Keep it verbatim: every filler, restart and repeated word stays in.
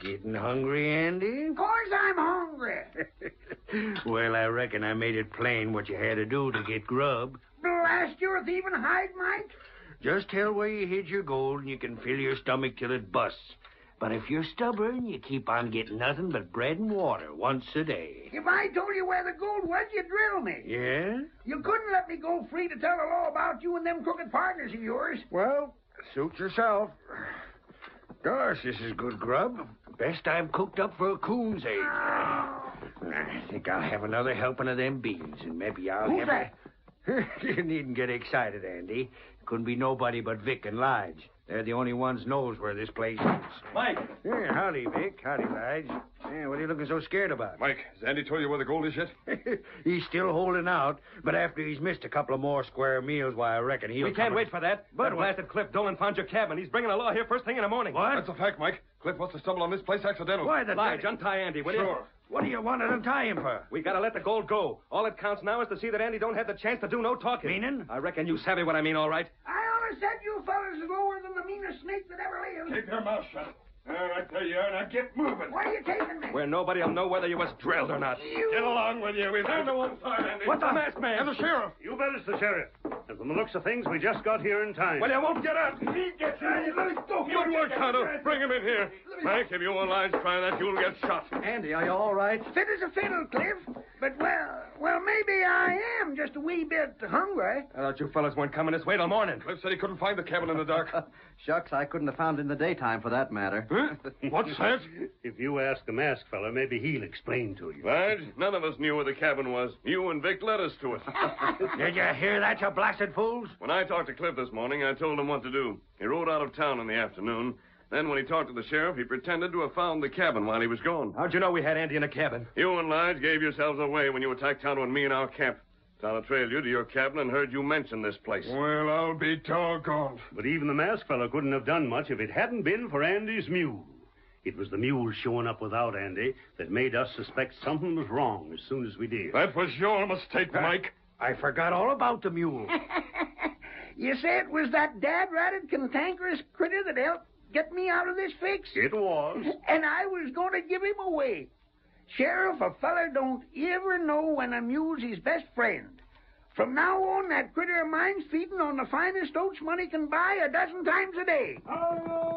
Getting hungry, Andy? Of course I'm hungry. Well, I reckon I made it plain what you had to do to get grub. Blast your thieving hide, Mike. Just tell where you hid your gold and you can fill your stomach till it busts. But if you're stubborn, you keep on getting nothing but bread and water once a day. If I told you where the gold was, you'd drill me. Yeah? You couldn't let me go free to tell the law about you and them crooked partners of yours. Well, suit yourself. Gosh, this is good grub. Best I've cooked up for a coon's age. Oh. I think I'll have another helping of them beans, and maybe I'll Who's have that? A... You needn't get excited, Andy. Couldn't be nobody but Vic and Lige. They're the only ones knows where this place is. Mike. Yeah, howdy, Vic. Howdy, Lige. Yeah, what are you looking so scared about? Mike, has Andy told you where the gold is yet? He's still holding out, but after he's missed a couple of more square meals, why, I reckon he'll We can't come wait and... for that. But That what- blasted Cliff Dolan found your cabin. He's bringing a law here first thing in the morning. What? That's a fact, Mike. Cliff must have stumbled on this place accidentally. Why, the... Lige, untie Andy, will you? Sure. What do you want to untie him for? We gotta let the gold go. All it counts now is to see that Andy don't have the chance to do no talking. Meaning? I reckon you savvy what I mean, all right. I always said you fellas is lower than the meanest snake that ever lived. Keep your mouth shut. All right, there you are. Now get moving. Where are you taking me? Where nobody'll know whether you was drilled or not. You... Get along with you. We've had no one side, Andy. What's the masked man? And the sheriff. You bet it's the sheriff. And from the looks of things, we just got here in time. Well, you won't get out. He gets ready. Let it go. Good work, Tonto. Bring him in here. Mike, if you and Lige try that, you'll get shot. Andy, are you all right? Fit as a fiddle, Cliff. But, well, well, maybe I am just a wee bit hungry. I thought you fellas weren't coming this way till morning. Cliff said he couldn't find the cabin in the dark. Shucks, I couldn't have found it in the daytime for that matter. Huh? What's that? If you ask the masked fella, maybe he'll explain to you. Lige, none of us knew where the cabin was. You and Vic led us to it. Did you hear that, you blasted fools? When I talked to Cliff this morning, I told him what to do. He rode out of town in the afternoon. Then when he talked to the sheriff, he pretended to have found the cabin while he was gone. How'd you know we had Andy in a cabin? You and Lige gave yourselves away when you attacked Tonto and me in our camp. Tonto trailed you to your cabin and heard you mention this place. Well, I'll be doggone. But even the masked fellow couldn't have done much if it hadn't been for Andy's mule. It was the mule showing up without Andy that made us suspect something was wrong as soon as we did. That was your mistake, Mike. I forgot all about the mule. You say it was that dad-ratted, cantankerous critter that helped get me out of this fix? It was. And I was going to give him away. Sheriff, a feller don't ever know when a mule's his best friend. From now on, that critter of mine's feeding on the finest oats money can buy a dozen times a day. Oh!